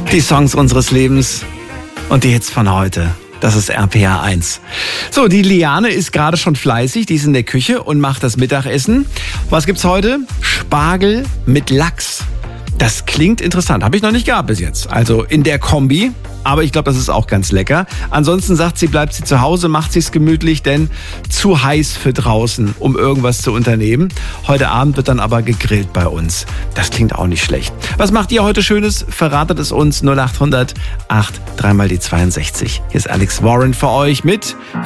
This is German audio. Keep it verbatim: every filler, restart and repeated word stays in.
Die Songs unseres Lebens und die Hits von heute. Das ist R P R eins. So, die Liane ist gerade schon fleißig. Die ist in der Küche und macht das Mittagessen. Was gibt's heute? Spargel mit Lachs. Das klingt interessant. Habe ich noch nicht gehabt bis jetzt. Also in der Kombi. Aber ich glaube, das ist auch ganz lecker. Ansonsten sagt sie, bleibt sie zu Hause, macht sich's gemütlich, denn zu heiß für draußen, um irgendwas zu unternehmen. Heute Abend wird dann aber gegrillt bei uns. Das klingt auch nicht schlecht. Was macht ihr heute Schönes? Verratet es uns null acht hundert acht drei mal die zweiundsechzig. Hier ist Alex Warren für euch mit